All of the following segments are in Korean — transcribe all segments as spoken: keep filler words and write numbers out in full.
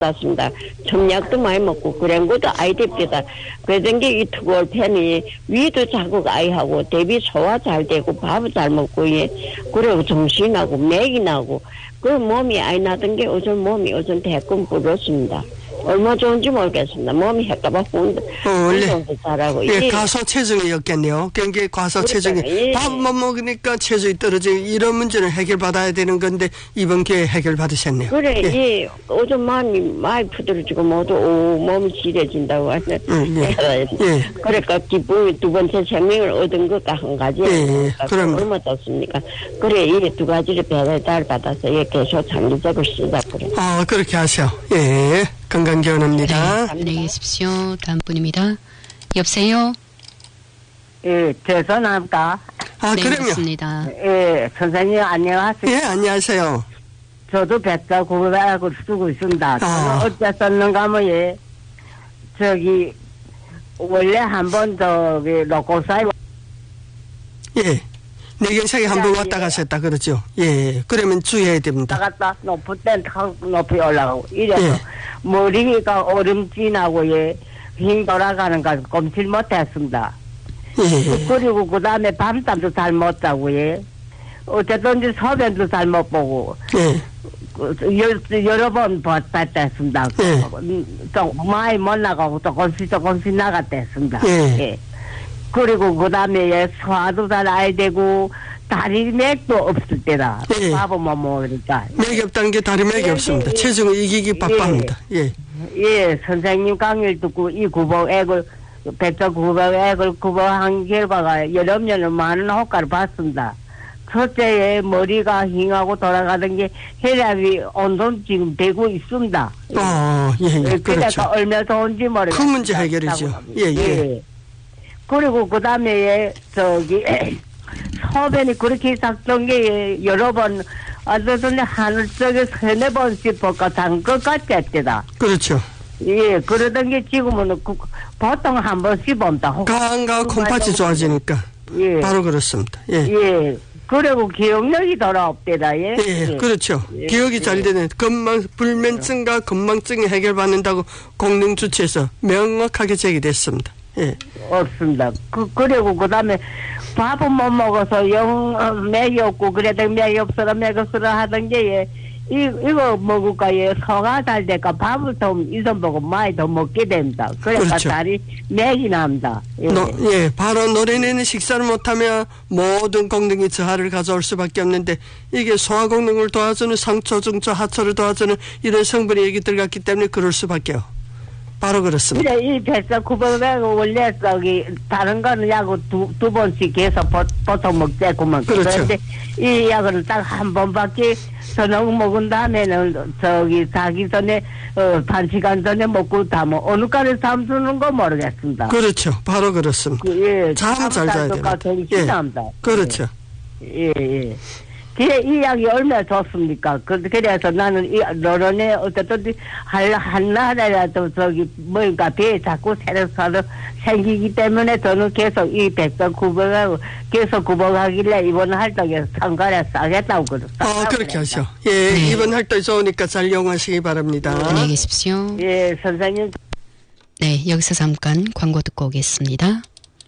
맞습니다. 첨약도 많이 먹고 그런 것도 아이 됩니다. 그런 게 이 투골펜이 위도 자국 아이하고 대비 소화 잘 되고 밥을 잘 먹고 예 그리고 정신이 나고 맥이 나고 그 몸이 아이 나던 게 요즘 몸이 요즘 대끔 부럽습니다. 얼마 좋은지 모르겠습니다. 몸이 헷갈봐 보는데 운동도 잘하고 예, 과소 체중이었겠네요. 경기 과소 체중이 예. 밥만 먹으니까 체중이 떨어지고 이런 문제는 해결받아야 되는 건데 이번 기회에 해결받으셨네요. 그래, 예. 예. 오줌 마음이 많이 부드러지고 모두 오, 몸이 지려진다고 하는. 음, 예. 예. 그러니까 기쁨이 두 번째 생명을 얻은 것과 한 가지. 예, 그럼 얼마 좋습니까? 그래, 이 두 가지를 배달 받아서 예, 계속 장기적으로 쓰자 그래. 아, 그렇게 하셔. 예. 건강 기원합니다. 네, 안녕히 계십시오. 다음 분입니다. 여보세요? 예, 죄송합니다. 아, 네, 그럼요. 그렇습니다. 예, 선생님 안녕하세요. 예, 안녕하세요. 저도 백자 구백을 쓰고 있습니다. 저는 아. 어째 썼는가 하면 예, 저기 원래 한번 저기 로고사이 예. 내경색이 한번 왔다 가셨다 그러죠. 예. 그러면 주의해야 됩니다. 나갔다 높을 땐 높이 올라가고 이래서 예. 머리가 얼음진하고 예, 힘 돌아가는 걸 검질 못했습니다. 예. 그리고 그 다음에 밤잠도 잘 못 자고 예. 어쨌든지 소변도 잘 못 보고 예. 그, 여, 여러 번 봤댔습니다. 예. 좀 많이 못 나가고 조금씩 조금씩 나갔댔습니다. 예. 예. 그리고 그 다음에 예, 소화도 잘 안 되고 다리 맥도 없을 때다. 예. 밥은 못 먹으니까. 맥이 없다는 게 다리 맥이 예, 없습니다. 예. 체중을 이기기 바빠합니다. 예. 예, 선생님 강의를 듣고 이 구복액을 백자 구복액을 구복한 결과가 여러 년은 많은 효과를 봤습니다. 첫째에 머리가 힝하고 돌아가던 게 혈압이 온돈 지금 되고 있습니다. 어, 예, 예. 그래서 그렇죠. 얼마나 좋은지 모르겠어요. 큰 문제 해결이죠. 예, 예. 그리고 그 다음에 저기 소변이 그렇게 삭던 게 여러 번 어떤 하늘 쪽에 세네 번씩 벗고 잔것 같았다. 그렇죠. 예, 그러던 게 지금은 그, 보통 한 번씩 본다. 간과 콩팥이 좋아지니까 예, 바로 그렇습니다. 예. 예. 그리고 기억력이 돌아옵대다. 예, 예, 그렇죠. 예, 기억이 예. 잘 되는 건망 불면증과 건망증이 해결받는다고 공릉 주체에서 명확하게 제기됐습니다. 예. 없습니다. 그, 그리고 그 다음에 밥은 못 먹어서 영, 어, 맥이 없고, 그래도 맥이 없어라, 맥 없어라 하던 게, 예, 이, 이거 먹을까, 예, 소화가 잘 될까, 밥을 좀 잊어보고 많이 더 먹게 됩니다. 그러니까 그렇죠. 다리 맥이 납니다. 예. 노, 예, 바로 노래내는 식사를 못하면 모든功能이 저하를 가져올 수밖에 없는데 이게 소화功能을 도와주는 상초, 중초, 하초를 도와주는 이런 성분이 여기 들어갔기 때문에 그럴 수밖에요. 바로 그렇습니다. 그래, 이 백사 구백액 원래 저기 다른 거는 약을 두, 두 번씩 계속 보, 보통 먹자구만. 그렇죠. 그런데 이 약은 딱 한 번밖에 저녁 먹은 다음에는 저기 자기 전에 어, 반 시간 전에 먹고 다뭐 어느 까지 잠드는 거 모르겠습니다. 그렇죠. 바로 그렇습니다. 그, 예, 잠 잘 자야 됩니다. 예. 그렇죠. 예, 예. 그래, 이 약이 얼마나 좋습니까? 그, 그래서 나는 이, 노론에 어쨌든, 할, 한나라라도 저기, 뭔가 배에 자꾸 새로 새로 생기기 때문에 저는 계속 이 백성 구복하고 계속 구복하길래 이번 활동에 참가를 싸겠다고 그랬어요. 아, 그렇게 하죠. 예, 네. 이번 활동이 좋으니까 잘 이용하시기 바랍니다. 안녕히 계십시오. 예, 선생님. 네, 여기서 잠깐 광고 듣고 오겠습니다.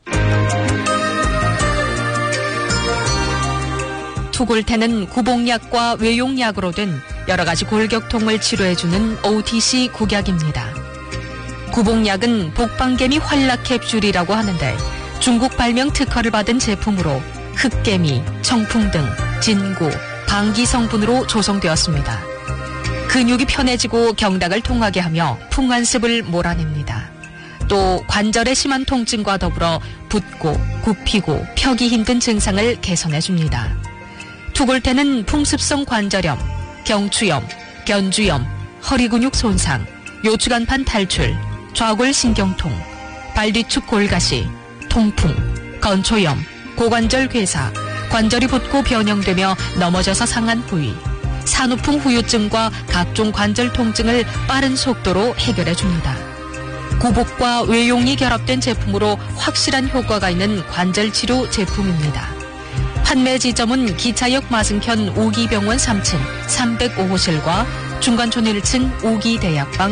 투골테는 구복약과 외용약으로 된 여러 가지 골격통을 치료해주는 오티씨 국약입니다. 구복약은 복방개미 활락 캡슐이라고 하는데 중국 발명 특허를 받은 제품으로 흑개미, 청풍 등 진구, 방기 성분으로 조성되었습니다. 근육이 편해지고 경락을 통하게 하며 풍환습을 몰아냅니다. 또 관절의 심한 통증과 더불어 붓고 굽히고 펴기 힘든 증상을 개선해줍니다. 투골테는 풍습성 관절염, 경추염, 견주염, 허리근육 손상, 요추간판 탈출, 좌골신경통, 발뒤축 골가시, 통풍, 건초염, 고관절 괴사, 관절이 붓고 변형되며 넘어져서 상한 부위, 산후풍 후유증과 각종 관절 통증을 빠른 속도로 해결해줍니다. 구복과 외용이 결합된 제품으로 확실한 효과가 있는 관절치료 제품입니다. 판매 지점은 기차역 맞은편 오기병원 삼 층 삼백오 호실과 중간촌 일 층 오기 대약방